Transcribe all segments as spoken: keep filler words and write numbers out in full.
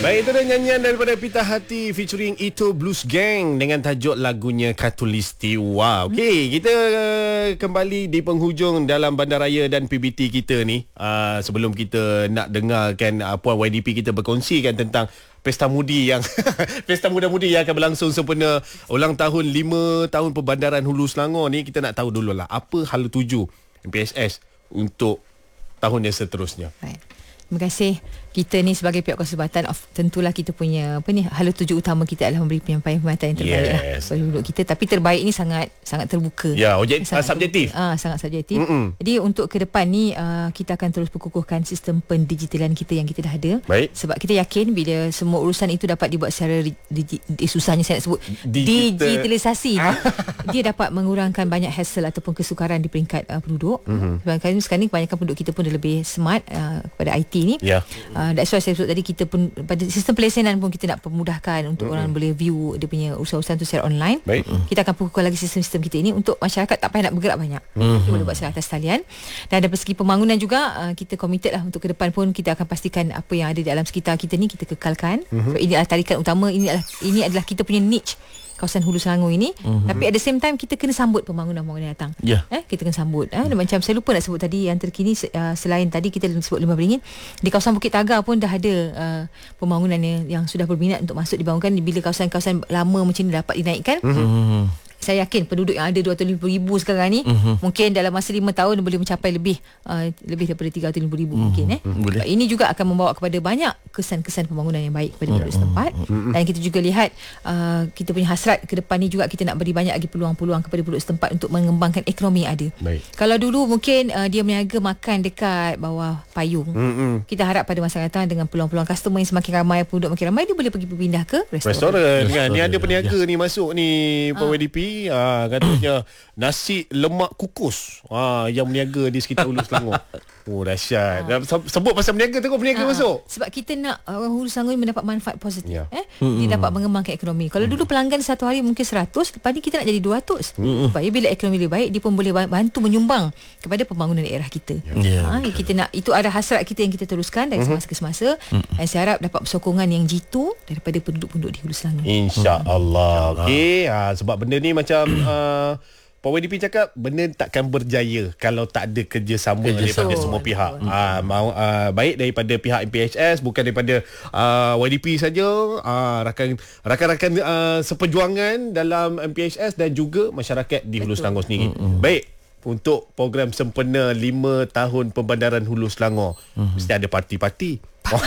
Baik, itu dah nyanyian daripada Pita Hati featuring Ito Blues Gang dengan tajuk lagunya Khatulistiwa. Okey, kita uh, kembali di penghujung dalam bandaraya dan P B T kita ni. Uh, sebelum kita nak dengarkan uh, Puan Y D P kita berkongsikan tentang Pesta Mudi yang Pesta Muda-Mudi yang akan berlangsung sempena ulang tahun lima tahun Perbandaran Hulu Selangor ni, kita nak tahu dululah apa hala tuju M P H S untuk tahun yang seterusnya. Baik. Terima kasih. Kita ni sebagai pihak konservatan, of, tentulah kita punya apa ni, hala tuju utama kita adalah memberi penyampaian perkhidmatan yang terbaik yes. lah kepada penduduk kita. Tapi terbaik ni sangat sangat terbuka. Ya, objek, sangat subjektif. Ah, sangat subjektif. Mm-mm. Jadi untuk ke depan ni uh, kita akan terus perkukuhkan sistem pendigitalan kita yang kita dah ada. Baik. Sebab kita yakin bila semua urusan itu dapat dibuat secara digi, di, susahnya saya nak sebut Digital. digitalisasi, dia dapat mengurangkan banyak hassle ataupun kesukaran di peringkat uh, penduduk. Mm-hmm. Sebab sekarang ni kebanyakan penduduk kita pun dah lebih smart uh, kepada I T ni. Ya. Uh, that's why saya sebut tadi, kita pun pada sistem pelayanan pun kita nak permudahkan untuk mm-hmm. orang boleh view dia punya usaha-usaha tu secara online. Baik. Kita akan perkukuhkan lagi sistem-sistem kita ini untuk masyarakat tak payah nak bergerak banyak. Mm-hmm. Kita boleh buat secara atas talian. Dan dari segi pembangunan juga uh, kita committed lah untuk ke depan pun kita akan pastikan apa yang ada di alam sekitar kita ni kita kekalkan. Mm-hmm. So, ini adalah tarikan utama, ini adalah ini adalah kita punya niche kawasan Hulu Selangor ini. Mm-hmm. Tapi at the same time kita kena sambut pembangunan-pembangunan yang datang. Yeah. Eh, kita kena sambut. Eh, mm. Macam saya lupa nak sebut tadi yang terkini, uh, selain tadi kita sebut Lembah Beringin, di kawasan Bukit Tagar pun dah ada uh, pembangunan yang, yang sudah berminat untuk masuk dibangunkan. Bila kawasan-kawasan lama macam ni dapat dinaikkan, mm-hmm. saya yakin penduduk yang ada dua ratus lima puluh ribu sekarang ni, mm-hmm. mungkin dalam masa lima tahun boleh mencapai lebih uh, lebih daripada tiga ratus lima puluh ribu mm-hmm. mungkin. Eh. Mm-hmm. Ini juga akan membawa kepada banyak kesan-kesan pembangunan yang baik kepada penduduk mm-hmm. setempat. Mm-hmm. Dan kita juga lihat uh, kita punya hasrat ke depan ni juga kita nak beri banyak lagi peluang-peluang kepada penduduk setempat untuk mengembangkan ekonomi yang ada. Baik. Kalau dulu mungkin uh, dia berniaga makan dekat bawah payung, mm-hmm. kita harap pada masa datang dengan peluang-peluang customer yang semakin ramai, penduduk makin ramai, dia boleh pergi berpindah ke restoran. Restoran kan. Ni ada peniaga ya. ni masuk ni Puan Y D P. Ha, katanya nasi lemak kukus ha, yang berniaga di sekitar Hulu Selangor. Oh, dahsyat. Ha. Sebut pasal berniaga, tengok berniaga ha. masuk. Sebab kita nak orang Hulu Selangor mendapat manfaat positif. Ya. Eh? Mm-hmm. Dia dapat mengembangkan ekonomi. Kalau dulu pelanggan satu hari mungkin seratus, lepas ni kita nak jadi dua ratus. Mm-hmm. Supaya bila ekonomi lebih baik, dia pun boleh bantu menyumbang kepada pembangunan daerah kita. Ya. Ha, kita nak, itu ada hasrat kita yang kita teruskan dari semasa ke semasa. Mm-hmm. Dan saya harap dapat sokongan yang jitu daripada penduduk-penduduk di Hulu Selangor. InsyaAllah. Okey, ha, sebab benda ni macam uh, Puan Y D P cakap benda takkan berjaya kalau tak ada kerjasama kerja daripada semua pihak. Ha, mau, uh, baik daripada pihak M P H S, bukan daripada uh, Y D P saja, uh, rakan rakan-rakan uh, seperjuangan dalam M P H S dan juga masyarakat di Hulu Selangor sendiri. Mm-hmm. Baik, untuk program sempena lima tahun Perbandaran Hulu Selangor, mm-hmm. mesti ada parti-parti.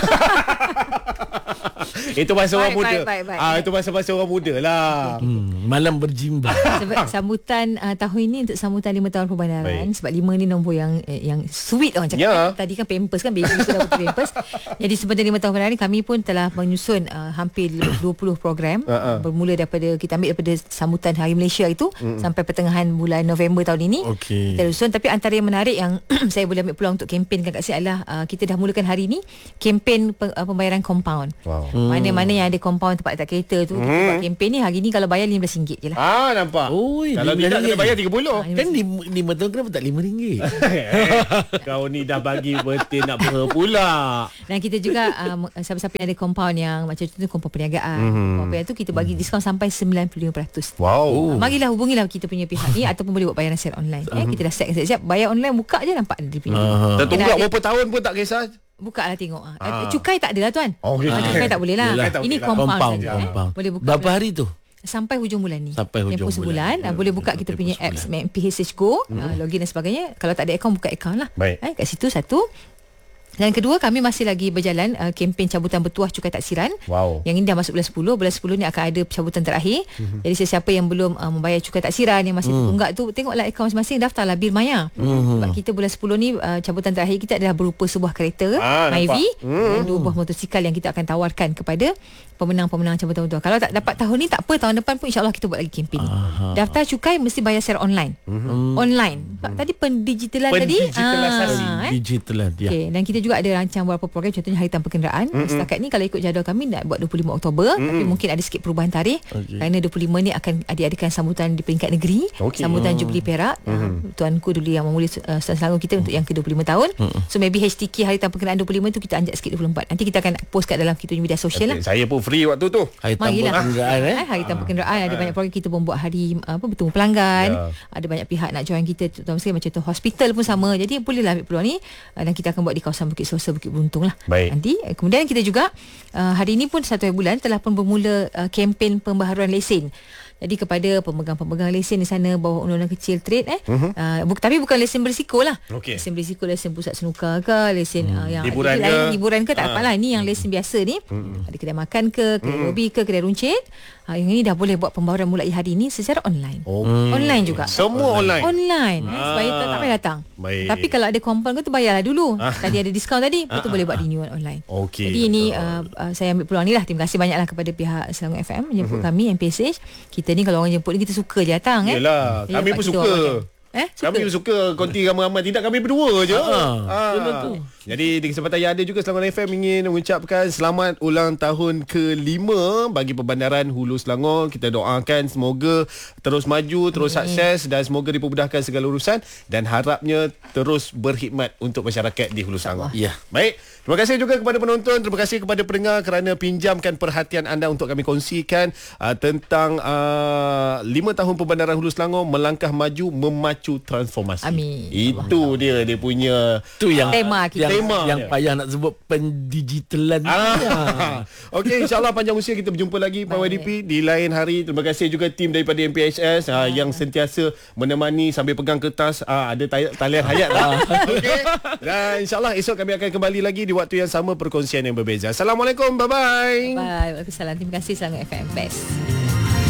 Itu bahasa orang muda. Baik, baik, baik, ah, itu bahasa-bahasa orang muda lah. Hmm, malam berjimba. Sebab sambutan uh, tahun ini untuk sambutan lima tahun Perbandaran. Baik. Sebab lima ni nombor yang eh, yang sweet orang cakap. Ya. Tadi kan Pampers kan, baby sudah betul Pampers. Jadi sebentar lima tahun Perbandaran kami pun telah menyusun uh, hampir dua puluh program. Uh-uh. Bermula daripada kita ambil daripada sambutan Hari Malaysia itu uh-uh. sampai pertengahan bulan November tahun ini. Okay. Kita susun. Tapi antara yang menarik yang saya boleh ambil peluang untuk kempenkan kat sini adalah uh, kita dah mulakan hari ini kempen pe, uh, pembayaran compound. Wow. Hmm. Mana-mana yang ada compound tempat letak kereta tu, hmm. kita buat kempen ni hari ni kalau bayar lima belas ringgit je lah. Ah, nampak. Oi, kalau tidak kena bayar tiga puluh. Ha, kan lima tahun kenapa tak lima ringgit? Kau ni dah bagi betul nak ber pula. Dan kita juga um, siapa-siapa yang ada compound yang macam tu, compound perniagaan, hmm. compound tu kita bagi diskaun sampai sembilan puluh lima peratus. Wow. Uh, marilah hubungilah kita punya pihak ni ataupun boleh buat bayaran secara online. Uh-huh. Eh, kita dah set siap bayar online, buka je nampak dia punya. Uh-huh. Dan tunggu berapa tahun pun tak kisah. Buka lah tengok. Ah. Cukai tak ada lah tuan. Oh, okay. Cukai tak boleh lah. Yalah. Ini compound, compound saja. Compound. Eh. Boleh buka. Berapa hari tu? Sampai hujung bulan ni. Sampai hujung Tempoh bulan. sebulan. Ya, boleh buka kita punya apps M P H S Go, hmm. uh, login dan sebagainya. Kalau tak ada akaun, buka akaun lah. Baik. Eh, kat situ satu. Dan kedua, kami masih lagi berjalan uh, kempen cabutan bertuah cukai taksiran. Wow. Yang ini dah masuk bulan sepuluh. Bulan sepuluh ni akan ada cabutan terakhir. Mm-hmm. Jadi sesiapa yang belum uh, membayar cukai taksiran, yang masih mm. tertunggak tu, tengoklah akaun masing-masing, daftarlah bil maya. Mm-hmm. Sebab kita bulan sepuluh ni uh, cabutan terakhir kita adalah berupa sebuah kereta ah, Myvi mm. dan dua buah motosikal yang kita akan tawarkan kepada pemenang-pemenang cabutan bertuah. Kalau tak dapat tahun ni tak apa, tahun depan pun insya-Allah kita buat lagi kempen. Aha. Daftar cukai mesti bayar secara online. Mm-hmm. Online. Mm-hmm. Tadi pendigitalan tadi. Pendigitalisasi. Ah, eh? Digitalan. Ya. Okay. Dan kita juga ada rancang beberapa program, contohnya Hari Tanpa Kenderaan. Mm-hmm. Setakat ni kalau ikut jadual kami nak buat dua puluh lima Oktober, mm-hmm. tapi mungkin ada sikit perubahan tarikh. Okay. Kerana dua puluh lima ni akan diadakan sambutan di peringkat negeri, okay. sambutan mm. Jubli Perak. Mm-hmm. Uh, Tuanku dulu yang memulia uh, Sultan Selangor kita untuk yang ke dua puluh lima tahun. Mm-hmm. So maybe H T K Hari Tanpa Kenderaan dua puluh lima tu kita anjak sikit dua puluh empat. Nanti kita akan post kat dalam kita punya media sosial okay. lah. Saya pun free waktu tu. Hari Tanpa Kenderaan eh. Hari Tanpa Kenderaan ada banyak program, kita pun buat hari apa bertemu pelanggan. Yeah. Ada banyak pihak nak join kita, terutama sekali macam tu hospital pun sama. Jadi bolehlah ambil peluang ni, dan kita akan buat di kawasan Bukit Selesa, Bukit Beruntung lah. Baik. Nanti kemudian kita juga uh, hari ini pun satu hari bulan telah pun bermula uh, kempen pembaharuan lesen. Jadi kepada pemegang-pemegang lesen di sana bawah undang-undang kecil trade eh uh-huh. uh, bu- tapi bukan lesen berisiko lah. Okay. Lesen berisiko, lesen pusat snooker ke, lesen hmm. uh, yang hiburan ke, lain, hiburan ke tak uh. apalah. Ini yang lesen biasa ni. Hmm. Ada kedai makan ke, kedai hmm. lobi ke, kedai runcit. Uh, yang ini dah boleh buat pembaharuan mulai hari ini secara online. Okay. Online juga. Semua online. Online. Ah. Eh, supaya tak, tak payah datang. Baik. Tapi kalau ada kompon ke tu bayarlah dulu. Ah. Tadi ada diskaun tadi, lepas tu Ah. boleh buat renewal online. Okay. Jadi ini uh, uh, saya ambil peluang ni lah. Terima kasih banyaklah kepada pihak Selangor F M menjemput mm-hmm. kami M P S H. Kita ni kalau orang jemput ni kita suka je datang eh. Yelah, Jadi, kami pun suka. Eh, suka. Kami suka konti ramai-ramai. Tidak kami berdua je. Ah, ah. Jadi di kesempatan yang ada juga Selangor F M ingin mengucapkan selamat ulang tahun kelima bagi Perbandaran Hulu Selangor. Kita doakan semoga terus maju, terus Amin. sukses dan semoga dipermudahkan segala urusan dan harapnya terus berkhidmat untuk masyarakat di Hulu Selangor. Ya. Baik. Terima kasih juga kepada penonton, terima kasih kepada pendengar kerana pinjamkan perhatian anda untuk kami kongsikan uh, tentang uh, lima tahun Perbandaran Hulu Selangor melangkah maju memacu transformasi. Amin. Itu dia dia punya tu yang tema kita. Yang, tema yang dia. payah nak sebut pendigitalan. Ah. Okey, insyaAllah panjang usia kita berjumpa lagi Pak Y D P di lain hari. Terima kasih juga tim daripada M P H S ah, yang sentiasa menemani sambil pegang kertas. Ah, ada tay- talian hayat lah. Okey. Dan insyaAllah esok kami akan kembali lagi di waktu yang sama, perkongsian yang berbeza. Assalamualaikum. Bye-bye. Bye. Waalaikumsalam. Terima kasih Selangor F M. Best.